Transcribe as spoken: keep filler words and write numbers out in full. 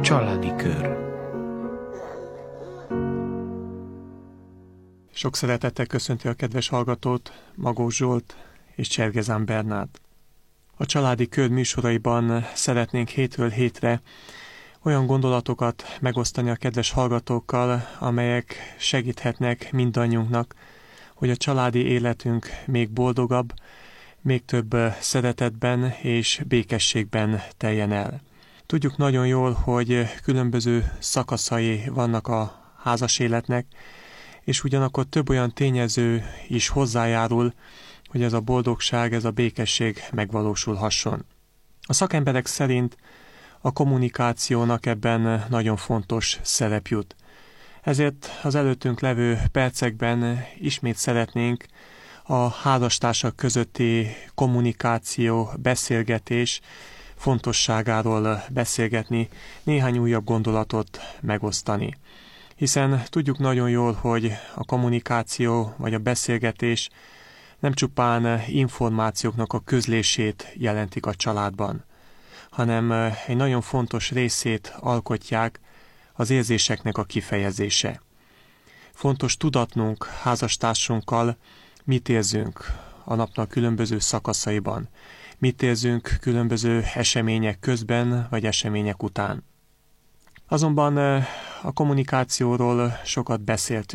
Családi kör. Sok szeretettel köszönti a kedves hallgatót Magós Zsolt és Csergezán Bernát. A Családi Kör műsoraiban szeretnénk hétről hétre olyan gondolatokat megosztani a kedves hallgatókkal, amelyek segíthetnek mindannyiunknak, hogy a családi életünk még boldogabb, még több szeretetben és békességben teljen el. Tudjuk nagyon jól, hogy különböző szakaszai vannak a házas életnek, és ugyanakkor több olyan tényező is hozzájárul, hogy ez a boldogság, ez a békesség megvalósulhasson. A szakemberek szerint a kommunikációnak ebben nagyon fontos szerep jut. Ezért az előttünk levő percekben ismét szeretnénk a házastársak közötti kommunikáció, beszélgetés fontosságáról beszélgetni, néhány újabb gondolatot megosztani. Hiszen tudjuk nagyon jól, hogy a kommunikáció vagy a beszélgetés nem csupán információknak a közlését jelentik a családban, hanem egy nagyon fontos részét alkotják az érzéseknek a kifejezése. Fontos tudatnunk házastársunkkal, mit érzünk a napnak különböző szakaszaiban, mit érzünk különböző események közben vagy események után. Azonban a kommunikációról sokat beszéltünk.